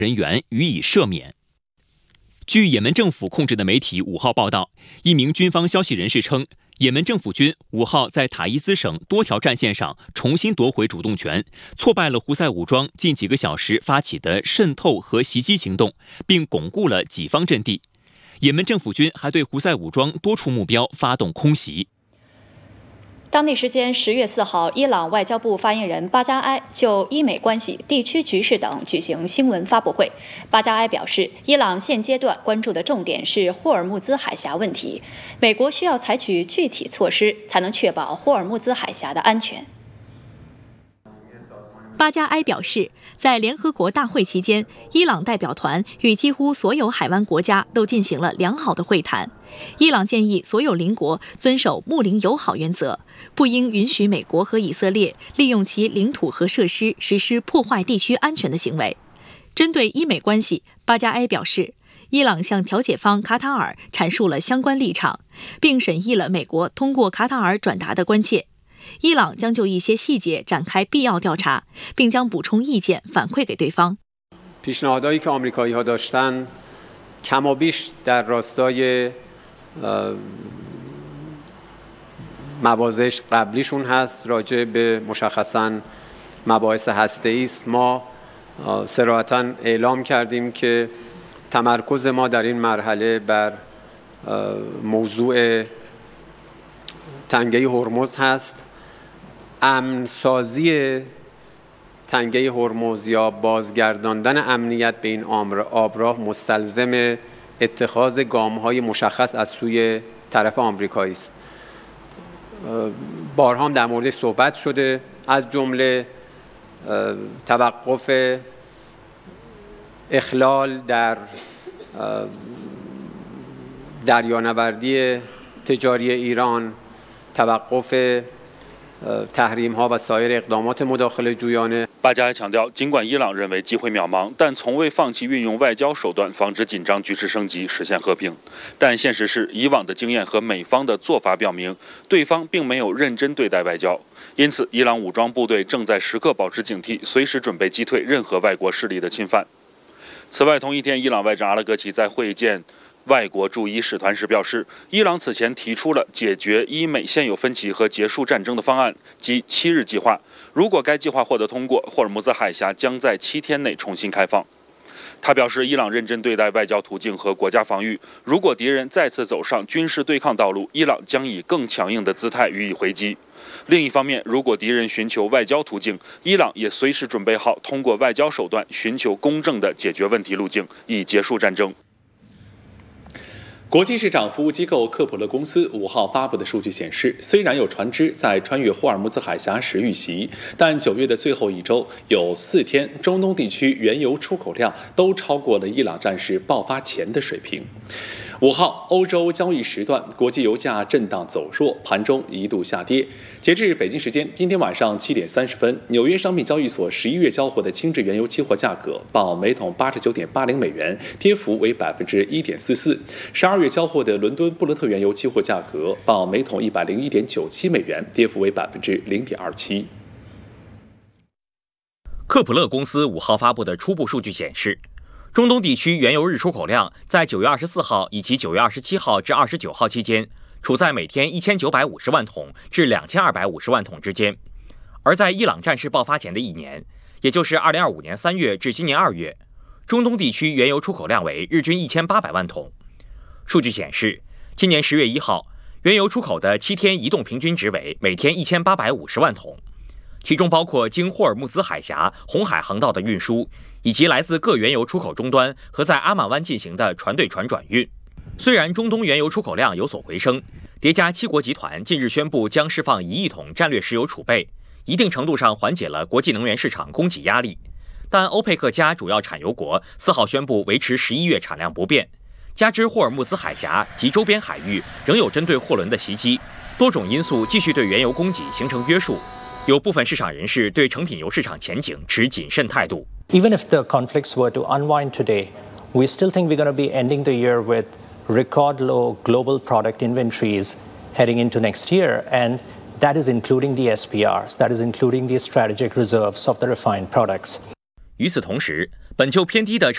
人员予以赦免。据也门政府控制的媒体5号报道，一名军方消息人士称，也门政府军5号在塔伊斯省多条战线上重新夺回主动权，挫败了胡塞武装近几个小时发起的渗透和袭击行动，并巩固了己方阵地。也门政府军还对胡塞武装多处目标发动空袭。 当地时间10月4号，伊朗外交部发言人巴加埃就伊美关系、地区局势等举行新闻发布会。巴加埃表示，伊朗现阶段关注的重点是霍尔木兹海峡问题，美国需要采取具体措施，才能确保霍尔木兹海峡的安全。 巴加埃表示，在联合国大会期间，伊朗代表团与几乎所有海湾国家都进行了良好的会谈。伊朗建议所有邻国遵守睦邻友好原则，不应允许美国和以色列利用其领土和设施实施破坏地区安全的行为。针对伊美关系，巴加埃表示，伊朗向调解方卡塔尔阐述了相关立场，并审议了美国通过卡塔尔转达的关切。伊朗将就一些细节展开必要调查，并将补充意见反馈给对方。 پیشنهادهایی که آمریکایی‌ها داشتن کمابیش در راستای مواضع قبلیشون هست راجع به مشخصاً مباحث هسته‌ای است. ما صراحتاً اعلام کردیم که تمرکز ما در این مرحله بر موضوع تنگه هرمز هست. امن‌سازی تنگه هرمز یا بازگرداندن امنیت به این آبراه مستلزم اتخاذ گام‌های مشخص از سوی طرف آمریکایی است. بارها هم در مورد صحبت شده، از جمله توقف اخلال در دریانوردی تجاری ایران، توقف تحریم‌ها و سایر اقدامات مداخله جویانه。 巴加埃强调，尽管伊朗认为机会渺茫，但从未放弃运用外交手段防止紧张局势升级，实现和平。但现实是，以往的经验和美方的做法表明，对方并没有认真对待外交。因此，伊朗武装部队正在时刻保持警惕，随时准备击退任何外国势力的侵犯。此外，同一天，伊朗外长阿拉格齐在会见外国驻伊使团时表示，伊朗此前提出了解决伊美现有分歧和结束战争的方案，即7日计划。如果该计划获得通过，霍尔木兹海峡将在7天内重新开放。他表示，伊朗认真对待外交途径和国家防御，如果敌人再次走上军事对抗道路，伊朗将以更强硬的姿态予以回击。另一方面，如果敌人寻求外交途径，伊朗也随时准备好通过外交手段寻求公正的解决问题路径，以结束战争。 国际市场服务机构科普勒公司5号发布的数据显示，虽然有船只在穿越霍尔木兹海峡时遇袭，但9月的最后一周有4天，中东地区原油出口量都超过了伊朗战事爆发前的水平。5号，欧洲交易时段，国际油价震荡走弱，盘中一度下跌。截至北京时间今天晚上7点30分，纽约商品交易所11月交货的轻质原油期货价格报每桶89.80美元，跌幅为1.44%。12月交货的伦敦布伦特原油期货价格报每桶101.97美元，跌幅为0.27%。 科普勒公司5号发布的初步数据显示，中东地区原油日出口量在9月24号以及9月27号至29号期间，处在每天1950万桶至2250万桶之间。而在伊朗战事爆发前的一年，也就是2025年3月至今年2月，中东地区原油出口量为日均1800万桶。数据显示，今年10月1号，原油出口的7天移动平均值为每天1850万桶，其中包括经霍尔木兹海峡、红海航道的运输，以及来自各原油出口终端和在阿曼湾进行的船对船转运。虽然中东原油出口量有所回升，叠加七国集团近日宣布将释放1亿桶战略石油储备，一定程度上缓解了国际能源市场供给压力，但欧佩克加主要产油国4号宣布维持11月产量不变，加之霍尔木兹海峡及周边海域仍有针对货轮的袭击，多种因素继续对原油供给形成约束。有部分市场人士对成品油市场前景持谨慎态度。 Even if the conflicts were to unwind today, we still think we're going to be ending the year with record low global product inventories heading into next year, and that is including the SPRs, that is including the strategic reserves of the refined products. 与此同时，本就偏低的成